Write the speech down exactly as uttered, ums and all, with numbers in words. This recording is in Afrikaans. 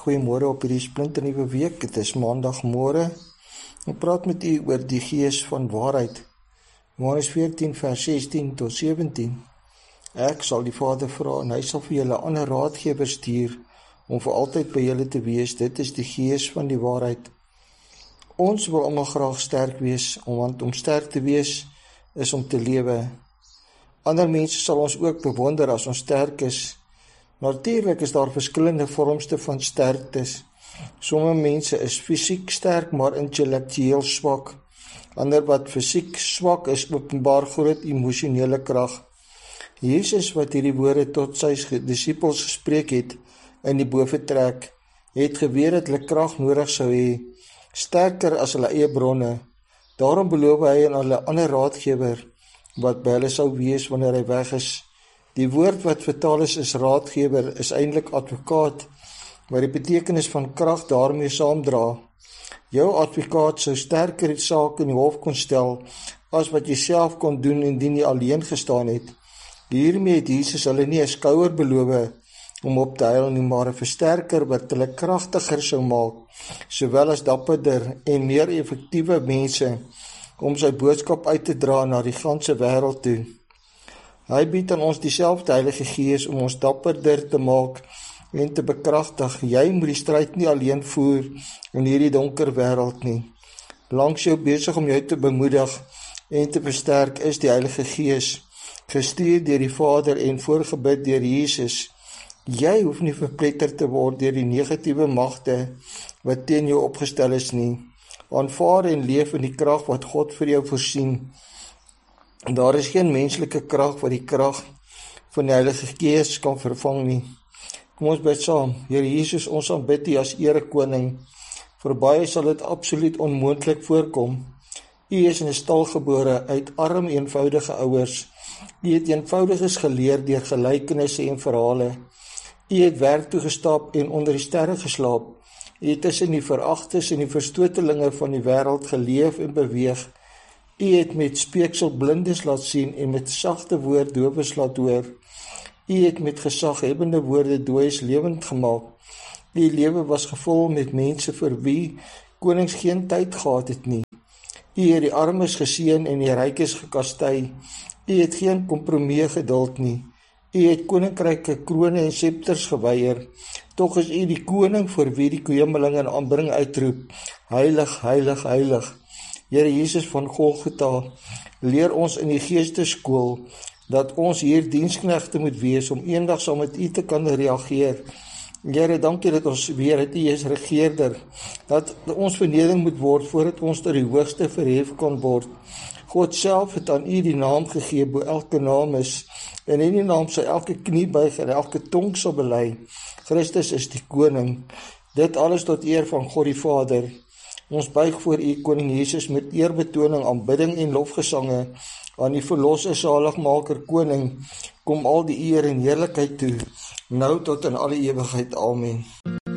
Goeiemôre op hierdie splinternuwe week. Het is maandagmôre. Ek praat met u oor die gees van waarheid. Johannes veertien vers sestien tot sewentien. Ek sal die Vader vra en hy sal vir julle ander raadgewers stuur om vir altyd by julle te wees. Dit is die gees van die waarheid. Ons wil almal graag sterk wees, want om sterk te wees is om te lewe. Ander mense sal ons ook bewonder as ons sterk is. Natuurlik is daar verskillende vormste van sterktes. Sommige mense is fisiek sterk, maar intellektueel swak. Ander wat fisiek swak is, openbaar groot emosionele krag. Jesus, wat hierdie woorde tot sy disippels gespreek het, in die boventrek, het geweet dat hulle krag nodig sou hê, sterker as hulle eie bronne. Daarom beloof hy aan hulle ander raadgewer, wat by hulle sou wees wanneer hy weg is. Die woord wat vertaal is is raadgewer, is eintlik advokaat, maar die betekenis van krag daarmee saamdra. Jou advokaat sou sterker die saak in die hof kon stel, as wat jy self kon doen indien jy alleen gestaan het. Hiermee het Jesus hulle nie 'n skouer beloof om op te huil nie, maar 'n versterker wat hulle kragtiger sou maak, sowel as dapperder en meer effektiewe mense, om sy boodskap uit te dra na die ganse wêreld toe. Hy bied aan ons dieselfde Heilige Gees om ons dapperder te maak en te bekragtig. Jy moet die stryd nie alleen voer in hierdie donker wêreld nie. Langs jou besig om jou te bemoedig en te versterk is die Heilige Gees, gestuur deur die Vader en voorgebid deur Jesus. Jy hoef nie verpletter te word deur die negatiewe magte wat teen jou opgestel is nie. Aanvaar en leef in die krag wat God vir jou voorsien. Daar is geen menslike krag wat die krag van die Heilige Gees kan vervang nie. Kom ons bid saam. Here Jesus, ons aanbid U as erekoning. Vir baie sal dit absoluut onmoontlik voorkom. U is in 'n stal gebore uit arm eenvoudige ouers. U het eenvoudiges geleer deur gelykenisse en verhale. U het werk toegestap en onder die sterre geslaap. U het tussen die veragtes en die verstotelinge van die wêreld geleef en beweeg. U het met speeksel blindes laat sien en met sagte woord dowes laat hoor. U het met gesaghebende woorde dooies lewend gemaak. U lewe was gevul met mense vir wie konings geen tyd gehad het nie. U het die armes geseën en die rykes gekastei. U het geen kompromie geduld nie. U het koninkryke krone en scepters geweier. Tog is U die koning vir wie die hemelinge in aanbidding uitroep. Heilig, heilig, heilig. Here Jesus van Golgotha, leer ons in die geesteskool dat ons hier diensknegte moet wees om eendag saam met U te kan reageer. Here, dankie dat ons weet dat U is regeerder, dat ons vernedering moet word voordat ons tot die hoogste verhef kan word. God self het aan U die naam gegee bo elke naam is, en in die naam sal elke knie buig en elke tong sal bely. Christus is die koning. Dit alles tot eer van God die Vader. Ons buig voor U, Koning Jesus, met eerbetoning, aanbidding en lofgesange aan die verlosser saligmaker koning. Kom al die eer en heerlikheid toe, nou tot in alle ewigheid. Amen.